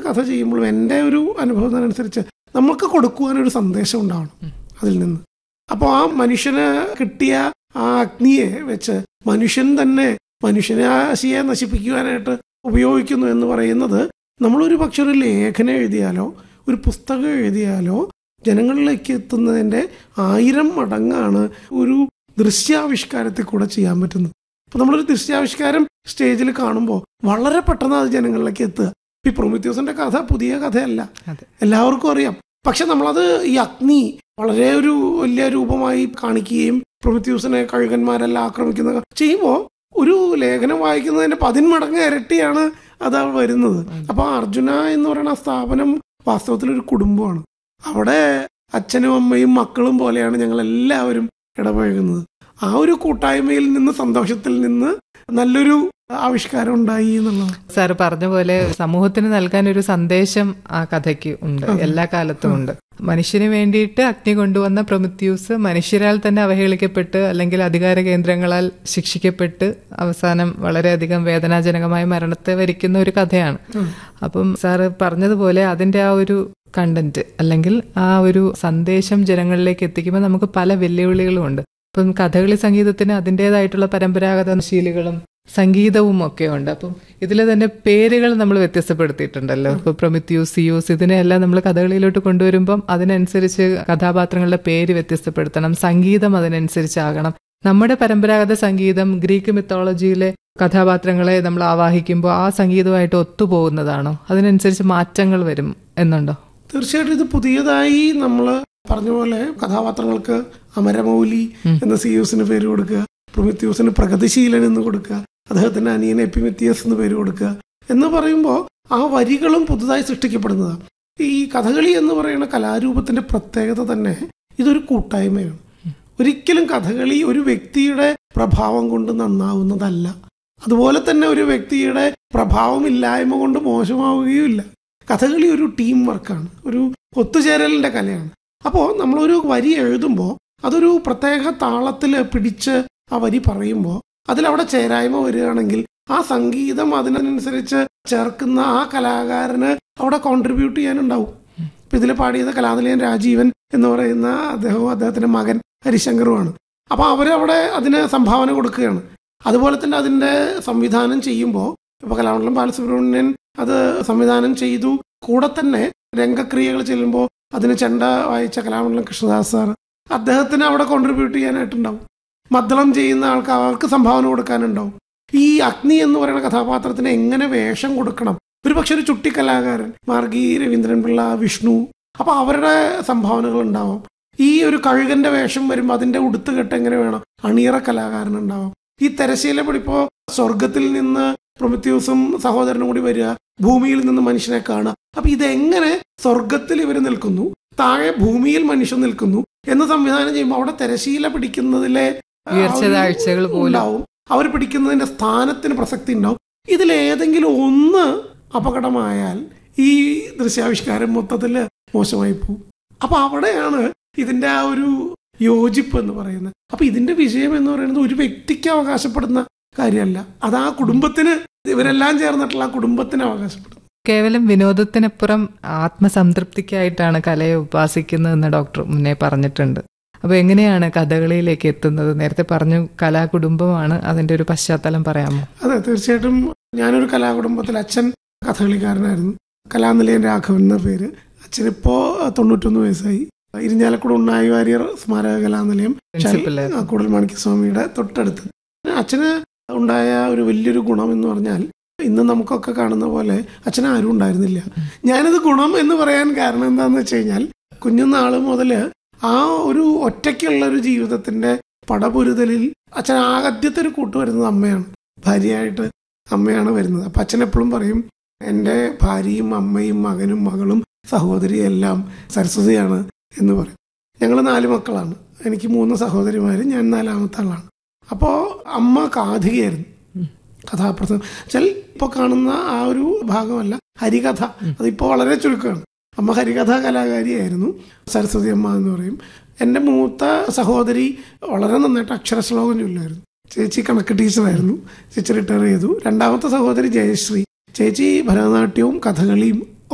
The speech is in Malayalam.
കഥ ചെയ്യുമ്പോഴും എൻ്റെ ഒരു അനുഭവത്തിനനുസരിച്ച് നമുക്ക് കൊടുക്കുവാനൊരു സന്ദേശം ഉണ്ടാവണം അതിൽ നിന്ന്. അപ്പോൾ ആ മനുഷ്യന് കിട്ടിയ ആ അഗ്നിയെ വെച്ച് മനുഷ്യൻ തന്നെ മനുഷ്യരാശിയെ നശിപ്പിക്കുവാനായിട്ട് ഉപയോഗിക്കുന്നു എന്ന് പറയുന്നത് നമ്മളൊരു പക്ഷെ ഒരു ലേഖനം എഴുതിയാലോ ഒരു പുസ്തകം എഴുതിയാലോ ജനങ്ങളിലേക്ക് എത്തുന്നതിൻ്റെ 1000 മടങ്ങാണ് ഒരു ദൃശ്യാവിഷ്കാരത്തിൽ കൂടെ ചെയ്യാൻ പറ്റുന്നത്. അപ്പോൾ നമ്മളൊരു ദൃശ്യാവിഷ്കാരം സ്റ്റേജിൽ കാണുമ്പോൾ വളരെ പെട്ടെന്ന് അത് ജനങ്ങളിലേക്ക് എത്തുക. ഈ പ്രൊമീത്തിയസിന്റെ കഥ പുതിയ കഥയല്ല, എല്ലാവർക്കും അറിയാം. പക്ഷെ നമ്മളത് ഈ അഗ്നി വളരെ ഒരു വലിയ രൂപമായി കാണിക്കുകയും പ്രൊമീത്തിയസിനെ കഴുകന്മാരെല്ലാം ആക്രമിക്കുന്ന ചെയ്യുമ്പോൾ ഒരു ലേഖനം വായിക്കുന്നതിന്റെ 10 മടങ്ങ് ഇരട്ടിയാണ് അത് വരുന്നത്. അപ്പൊ അർജുന എന്ന് പറയുന്ന സ്ഥാപനം വാസ്തവത്തിലൊരു കുടുംബമാണ്. അവിടെ അച്ഛനും അമ്മയും മക്കളും പോലെയാണ് ഞങ്ങൾ എല്ലാവരും ഇടപഴകുന്നത്. ആ ഒരു കൂട്ടായ്മയിൽ നിന്ന് സന്തോഷത്തിൽ നിന്ന് നല്ലൊരു ആവിഷ്കാരം ഉണ്ടായി എന്നുള്ളത്. സാർ പറഞ്ഞ പോലെ സമൂഹത്തിന് നൽകാൻ ഒരു സന്ദേശം ആ കഥയ്ക്ക് ഉണ്ട്, എല്ലാ കാലത്തും ഉണ്ട്. മനുഷ്യന് വേണ്ടിയിട്ട് അഗ്നി കൊണ്ടുവന്ന പ്രൊമീത്തിയൂസ് മനുഷ്യരാൽ തന്നെ അവഹേളിക്കപ്പെട്ട് അല്ലെങ്കിൽ അധികാര കേന്ദ്രങ്ങളാൽ ശിക്ഷിക്കപ്പെട്ട് അവസാനം വളരെയധികം വേദനാജനകമായ മരണത്തെ വരിക്കുന്ന ഒരു കഥയാണ്. അപ്പം സാറ് പറഞ്ഞതുപോലെ അതിന്റെ ആ ഒരു കണ്ടന്റ് അല്ലെങ്കിൽ ആ ഒരു സന്ദേശം ജനങ്ങളിലേക്ക് എത്തിക്കുമ്പോൾ നമുക്ക് പല വെല്ലുവിളികളും ഉണ്ട്. ഇപ്പം കഥകളി സംഗീതത്തിന് അതിൻ്റെതായിട്ടുള്ള പരമ്പരാഗത ശീലുകളും സംഗീതവും ഒക്കെ ഉണ്ട്. അപ്പം ഇതിൽ തന്നെ പേരുകൾ നമ്മൾ വ്യത്യസ്തപ്പെടുത്തിയിട്ടുണ്ടല്ലോ. ഇപ്പൊ പ്രൊമീത്തിയൂസ്, സിയൂസ്, ഇതിനെല്ലാം നമ്മൾ കഥകളിയിലോട്ട് കൊണ്ടുവരുമ്പം അതിനനുസരിച്ച് കഥാപാത്രങ്ങളുടെ പേര് വ്യത്യസ്തപ്പെടുത്തണം, സംഗീതം അതിനനുസരിച്ചാകണം. നമ്മുടെ പരമ്പരാഗത സംഗീതം ഗ്രീക്ക് മിത്തോളജിയിലെ കഥാപാത്രങ്ങളെ നമ്മൾ ആവാഹിക്കുമ്പോൾ ആ സംഗീതമായിട്ട് ഒത്തുപോകുന്നതാണോ, അതിനനുസരിച്ച് മാറ്റങ്ങൾ വരും എന്നുണ്ടോ? തീർച്ചയായിട്ടും ഇത് പുതിയതായി നമ്മൾ പറഞ്ഞ പോലെ കഥാപാത്രങ്ങൾക്ക് അമരമൗലി എന്ന സിയൂസിന് പേര് കൊടുക്കുക, പ്രൊമീത്തിയൂസിന് പ്രഗതിശീലൻ എന്ന് കൊടുക്കുക, അദ്ദേഹത്തിന്റെ അനിയൻ എപ്പിമെത്തിയസ് എന്ന് പേര് കൊടുക്കുക എന്ന് പറയുമ്പോൾ ആ വരികളും പുതുതായി സൃഷ്ടിക്കപ്പെടുന്നതാണ്. ഈ കഥകളി എന്ന് പറയുന്ന കലാരൂപത്തിന്റെ പ്രത്യേകത തന്നെ ഇതൊരു കൂട്ടായ്മയാണ്. ഒരിക്കലും കഥകളി ഒരു വ്യക്തിയുടെ പ്രഭാവം കൊണ്ട് നന്നാവുന്നതല്ല. അതുപോലെ തന്നെ ഒരു വ്യക്തിയുടെ പ്രഭാവമില്ലായ്മ കൊണ്ട് മോശമാവുകയുമില്ല. കഥകളി ഒരു ടീം വർക്കാണ്, ഒരു ഒത്തുചേരലിന്റെ കലയാണ്. അപ്പോൾ നമ്മളൊരു വരി എഴുതുമ്പോൾ അതൊരു പ്രത്യേക താളത്തിൽ പിടിച്ച് ആ വരി പറയുമ്പോൾ അതിലവിടെ ചേരായ്മ വരികയാണെങ്കിൽ ആ സംഗീതം അതിനനുസരിച്ച് ചേർക്കുന്ന ആ കലാകാരന് അവിടെ കോൺട്രിബ്യൂട്ട് ചെയ്യാനുണ്ടാവും. ഇപ്പം ഇതിൽ പാടിയത് കലാനിലയൻ രാജീവൻ എന്ന് പറയുന്ന അദ്ദേഹത്തിന്റെ മകൻ ഹരിശങ്കറുമാണ്. അപ്പോൾ അവരവിടെ അതിന് സംഭാവന കൊടുക്കുകയാണ്. അതുപോലെ തന്നെ അതിൻ്റെ സംവിധാനം ചെയ്യുമ്പോൾ ഇപ്പോൾ കലാമണ്ഡലം ബാലസുബ്രഹ്മണ്യൻ അത് സംവിധാനം ചെയ്തു. കൂടെ തന്നെ രംഗക്രിയകൾ ചെല്ലുമ്പോൾ അതിന് ചെണ്ട വായിച്ച കലാമണ്ഡലം കൃഷ്ണദാസ് സാർ, അദ്ദേഹത്തിന് അവിടെ കോൺട്രിബ്യൂട്ട് ചെയ്യാനായിട്ടുണ്ടാവും. മദ്ദളം ചെയ്യുന്ന ആൾക്ക് അവർക്ക് സംഭാവന കൊടുക്കാനുണ്ടാവും. ഈ അഗ്നി എന്ന് പറയുന്ന കഥാപാത്രത്തിന് എങ്ങനെ വേഷം കൊടുക്കണം, ഒരു പക്ഷെ ഒരു ചുട്ടി കലാകാരൻ മാർഗി രവീന്ദ്രൻ പിള്ള, വിഷ്ണു, അപ്പൊ അവരുടെ സംഭാവനകൾ ഉണ്ടാവും. ഈ ഒരു കഴുകന്റെ വേഷം വരുമ്പോൾ അതിന്റെ ഉടുത്തുകെട്ട് എങ്ങനെ വേണം, അണിയറ കലാകാരൻ ഉണ്ടാവും. ഈ തെരശീല പിടിപ്പോ സ്വർഗത്തിൽ നിന്ന് പ്രൊമീത്തിയൂസും സഹോദരനും കൂടി വരിക, ഭൂമിയിൽ നിന്ന് മനുഷ്യനെ കാണുക. അപ്പൊ ഇതെങ്ങനെ സ്വർഗത്തിൽ ഇവർ നിൽക്കുന്നു, താഴെ ഭൂമിയിൽ മനുഷ്യൻ നിൽക്കുന്നു എന്ന് സംവിധാനം ചെയ്യുമ്പോൾ അവിടെ തെരശീല പിടിക്കുന്നതിലെ ഉണ്ടാവും, അവർ പിടിക്കുന്നതിന്റെ സ്ഥാനത്തിന് പ്രസക്തി ഉണ്ടാവും. ഇതിലേതെങ്കിലും ഒന്ന് അപകടമായാൽ ഈ ദൃശ്യാവിഷ്കാരം മൊത്തത്തിൽ മോശമായി പോകും. അപ്പൊ അവിടെയാണ് ഇതിന്റെ ആ ഒരു യോജിപ്പ് എന്ന് പറയുന്നത്. അപ്പൊ ഇതിന്റെ വിജയം എന്ന് പറയുന്നത് ഒരു വ്യക്തിക്ക് അവകാശപ്പെടുന്ന കാര്യമല്ല, അത് ആ കുടുംബത്തിന്, ഇവരെല്ലാം ചേർന്നിട്ടുള്ള ആ കുടുംബത്തിന് അവകാശപ്പെടുന്നു. കേവലം വിനോദത്തിനപ്പുറം ആത്മസംതൃപ്തിക്കായിട്ടാണ് കലയെ ഉപാസിക്കുന്നതെന്ന് ഡോക്ടർ മുന്നേ പറഞ്ഞിട്ടുണ്ട്. അപ്പൊ എങ്ങനെയാണ് കഥകളിയിലേക്ക് എത്തുന്നത്? നേരത്തെ പറഞ്ഞു കലാകുടുംബമാണ്, അതിന്റെ ഒരു പശ്ചാത്തലം പറയാമോ? അതെ, തീർച്ചയായിട്ടും. ഞാനൊരു കലാകുടുംബത്തിൽ, അച്ഛൻ കഥകളിക്കാരനായിരുന്നു, കലാനിലയൻ രാഘവൻ എന്ന പേര്. അച്ഛനിപ്പോ 91 വയസ്സായി. ഇരിഞ്ഞാലക്കുട ഉണ്ണായി വാര്യർ സ്മാരക കലാനിലയം കൂടൽമാണിക്യസ്വാമിയുടെ തൊട്ടടുത്ത്. അച്ഛന് ഉണ്ടായ ഒരു വലിയൊരു ഗുണം എന്ന് പറഞ്ഞാൽ, ഇന്ന് നമുക്കൊക്കെ കാണുന്ന പോലെ അച്ഛന് ആരും ഉണ്ടായിരുന്നില്ല. ഞാനിത് ഗുണം എന്ന് പറയാൻ കാരണം എന്താണെന്ന് വെച്ച് കഴിഞ്ഞാൽ, കുഞ്ഞുനാള് മുതല് ആ ഒരു ഒറ്റയ്ക്കുള്ള ഒരു ജീവിതത്തിന്റെ പടപൊരുതലിൽ അച്ഛൻ ആദ്യത്തെ ഒരു കൂട്ട് വരുന്നത് അമ്മയാണ്. ഭാര്യയായിട്ട് അമ്മയാണ് വരുന്നത്. അപ്പൊ അച്ഛൻ എപ്പോഴും പറയും, എൻ്റെ ഭാര്യയും അമ്മയും മകനും മകളും സഹോദരിയും എല്ലാം സരസ്വതിയാണ് എന്ന് പറയും. ഞങ്ങൾ 4 മക്കളാണ്. എനിക്ക് 3 സഹോദരിമാരും, ഞാൻ 4ാമത്തെ ആളാണ്. അപ്പോ അമ്മ കാഥികയായിരുന്നു, കഥാപ്രസംഗം. ഇപ്പോൾ കാണുന്ന ആ ഒരു ഭാഗമല്ല, ഹരികഥ, അതിപ്പോൾ വളരെ ചുരുക്കമാണ്. അമ്മ ഹരികഥ കലാകാരിയായിരുന്നു, സരസ്വതി അമ്മ എന്ന് പറയും. എൻ്റെ മൂത്ത സഹോദരി വളരെ നന്നായിട്ട് അക്ഷരശ്ലോകം ചൊല്ലുമായിരുന്നു. ചേച്ചി കണക്ക് ടീച്ചറായിരുന്നു, ചേച്ചി റിട്ടയർ ചെയ്തു. 2ാമത്തെ സഹോദരി ജയശ്രീ, ചേച്ചി ഭരതനാട്യവും കഥകളിയും